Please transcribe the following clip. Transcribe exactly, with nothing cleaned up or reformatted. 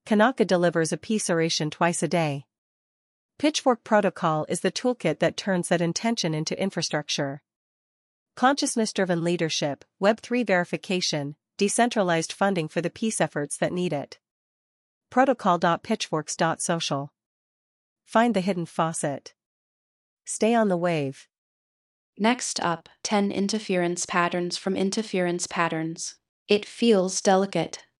Kanaka delivers a peace oration twice a day. Pitchfork Protocol is the toolkit that turns that intention into infrastructure. Consciousness-driven leadership, Web three verification, decentralized funding for the peace efforts that need it. protocol dot pitchforks dot social. Find the hidden faucet. Stay on the wave. Next up, ten interference patterns from interference patterns. It feels delicate,